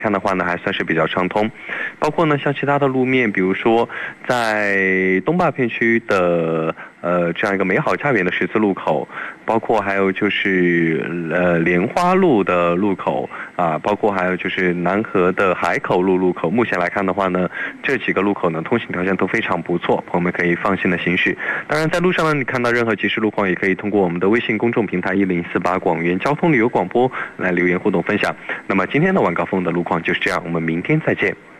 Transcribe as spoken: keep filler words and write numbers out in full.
看的话呢，还算是比较畅通，包括呢像其他的路面，比如说在东坝片区的呃这样一个美好家园的十字路口，包括还有就是呃莲花路的路口啊，包括还有就是南河的海口路路口。目前来看的话呢，这几个路口呢通行条件都非常不错，朋友们可以放心的行驶。当然在路上呢，你看到任何即时路况，也可以通过我们的微信公众平台一零四八广元交通旅游广播来留言互动分享。那么今天的晚高峰的路况就是这样，我们明天再见。